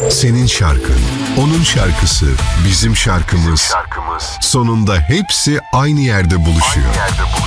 Senin şarkın, onun şarkısı, bizim şarkımız. Sonunda hepsi aynı yerde buluşuyor.